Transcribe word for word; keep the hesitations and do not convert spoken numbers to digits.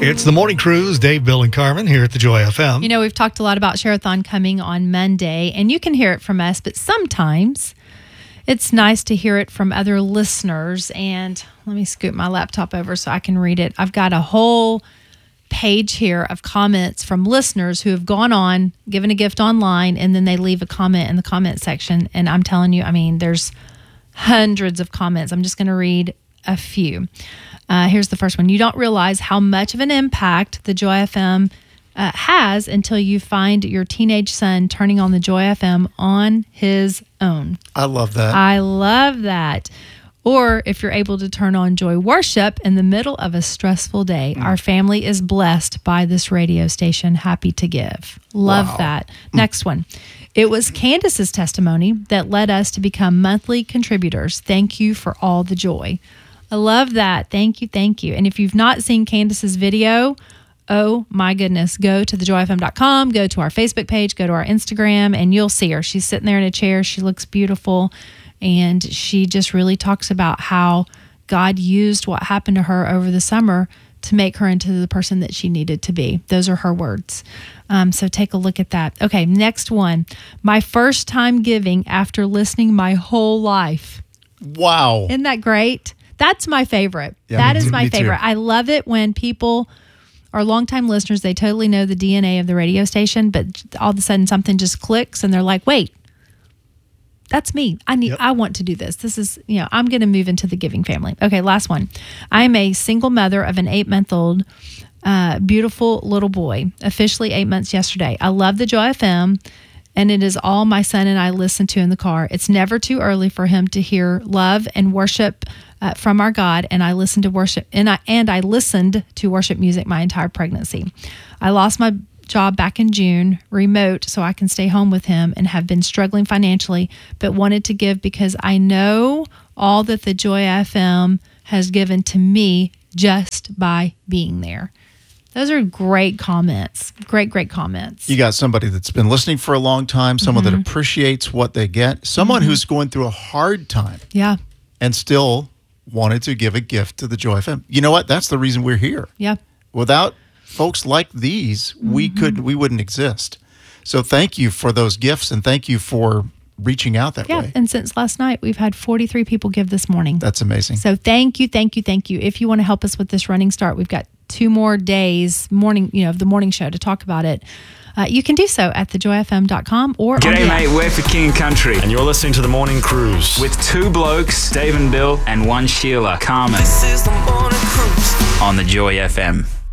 It's the Morning Cruise, Dave, Bill, and Carmen here at the Joy F M. You know, we've talked a lot about Share-a-thon coming on Monday, and you can hear it from us, but sometimes it's nice to hear it from other listeners. And let me scoot my laptop over so I can read it. I've got a whole page here of comments from listeners who have gone on, given a gift online, and then they leave a comment in the comment section. And I'm telling you, I mean, there's hundreds of comments. I'm just going to read a few. Uh, here's the first one. You don't realize how much of an impact the Joy F M uh, has until you find your teenage son turning on the Joy F M on his own. I love that. I love that. Or if you're able to turn on Joy Worship in the middle of a stressful day. Mm. Our family is blessed by this radio station. Happy to give. Love wow. that. Next one. It was Candace's testimony that led us to become monthly contributors. Thank you for all the joy. I love that. Thank you. Thank you. And if you've not seen Candace's video, oh my goodness, go to the joy f m dot com, go to our Facebook page, go to our Instagram, and you'll see her. She's sitting there in a chair. She looks beautiful. And she just really talks about how God used what happened to her over the summer to make her into the person that she needed to be. Those are her words. Um, so take a look at that. Okay, next one. My first time giving after listening my whole life. Wow. Isn't that great? That's my favorite. Yeah, that me is too, my me favorite. too. I love it when people are longtime listeners. They totally know the D N A of the radio station, but all of a sudden something just clicks and they're like, wait, that's me. I need, Yep. I want to do this. This is, you know, I'm going to move into the giving family. Okay, last one. I'm a single mother of an eight-month-old uh, beautiful little boy, officially eight months yesterday. I love the Joy F M, and it is all my son and I listen to in the car. It's never too early for him to hear love and worship uh, from our God, and I listened to worship, and I and I listened to worship music my entire pregnancy. I lost my job back in June, remote, so I can stay home with him, and have been struggling financially, but wanted to give because I know all that the Joy F M has given to me just by being there. Those are great comments. Great, great comments. You got somebody that's been listening for a long time, someone Mm-hmm. that appreciates what they get, someone Mm-hmm. who's going through a hard time Yeah, and still wanted to give a gift to the Joy F M. You know what? That's the reason we're here. yeah. Without folks like these, mm-hmm. we could we wouldn't exist. So thank you for those gifts, and thank you for reaching out that Yeah, way. and since last night, we've had forty-three people give this morning. That's amazing. So thank you, thank you, thank you. If you want to help us with this running start, we've got two more days, morning, you know, of the morning show to talk about it. Uh, you can do so at the joy f m dot com or G'day, on the mate. We're for King and Country. And you're listening to The Morning Cruise. With two blokes, Dave and Bill, and one Sheila, Carmen. This is the morning cruise. On the Joy F M.